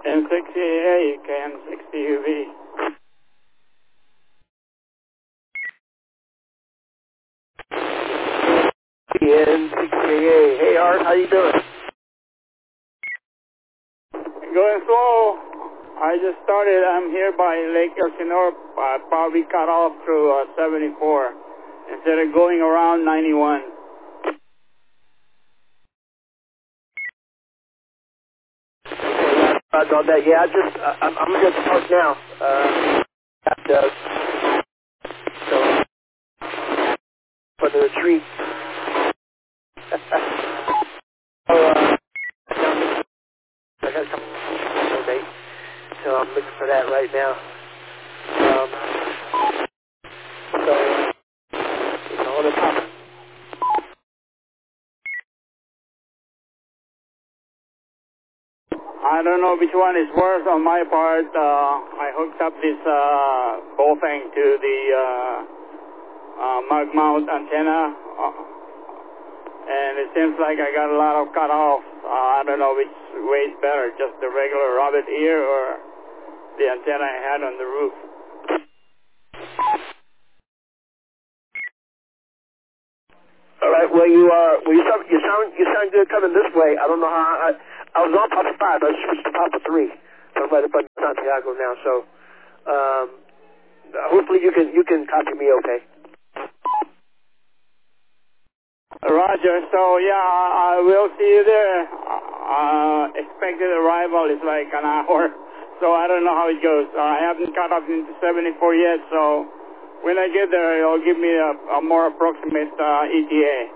N60A, KN60UV. N60A. Hey, Art, how you doing? Going slow. I just started. I'm here by Lake Elsinore. I probably cut off through 74 instead of going around 91. On that, yeah, I'm going to park now. So, for the retreat. So, I got some date, so I'm looking for that right now. On the top. I don't know which one is worse on my part. I hooked up this Bofang to the mug mount antenna, and it seems like I got a lot of cutoff. I don't know which way is better, just the regular rabbit ear or the antenna I had on the roof. All right. Well, you sound good coming this way. I don't know how. I was on Papa 5. I switched to Papa 3. So I'm right up on Santiago now. So hopefully you can copy me okay. Roger. So yeah, I will see you there. Expected arrival is like an hour, so I don't know how it goes. I haven't cut off into 74 yet, so when I get there, it'll give me a more approximate ETA.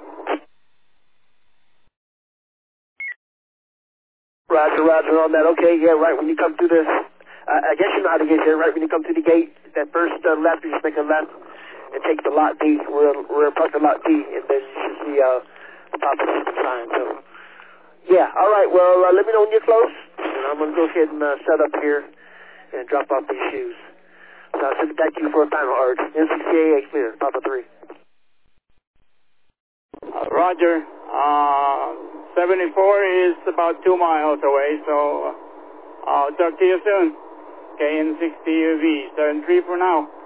Roger on that. Okay, yeah, right. When you come through this, I guess you know how to get here, right? When you come through the gate, that first left, you just make a left and take the lot D. We're parked the lot D, and then you should see the Papa system sign. So, yeah, all right. Well, let me know when you're close, and I'm going to go ahead and set up here and drop off these shoes. So I'll send it back to you for a final Art. N60A clear, Papa 3. Roger. 74 is about 2 miles away, so I'll talk to you soon. KN60UV, 73 for now.